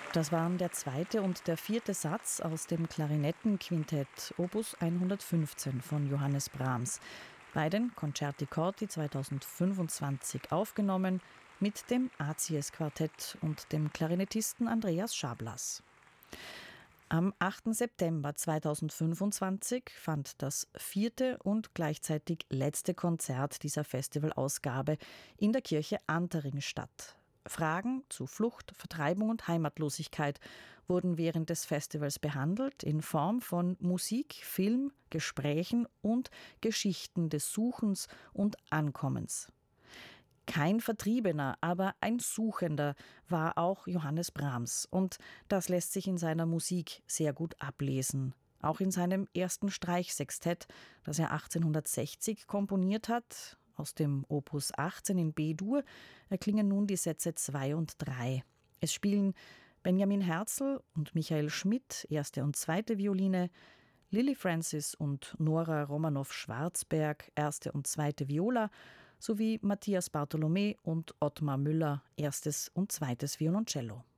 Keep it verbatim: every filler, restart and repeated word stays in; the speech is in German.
Das waren der zweite und der vierte Satz aus dem Klarinettenquintett Opus hundertfünfzehn von Johannes Brahms. Bei den Concerti Corti zweitausendfünfundzwanzig aufgenommen mit dem Azies-Quartett und dem Klarinettisten Andreas Schablas. Am achten September zweitausendfünfundzwanzig fand das vierte und gleichzeitig letzte Konzert dieser Festivalausgabe in der Kirche Antering statt. Fragen zu Flucht, Vertreibung und Heimatlosigkeit wurden während des Festivals behandelt in Form von Musik, Film, Gesprächen und Geschichten des Suchens und Ankommens. Kein Vertriebener, aber ein Suchender war auch Johannes Brahms, und das lässt sich in seiner Musik sehr gut ablesen. Auch in seinem ersten Streichsextett, das er achtzehnhundertsechzig komponiert hat. Aus dem Opus achtzehn in B-Dur erklingen nun die Sätze zwei und drei. Es spielen Benjamin Herzl und Michael Schmidt, erste und zweite Violine, Lily Francis und Nora Romanow-Schwarzberg, erste und zweite Viola, sowie Matthias Bartholomä und Ottmar Müller, erstes und zweites Violoncello.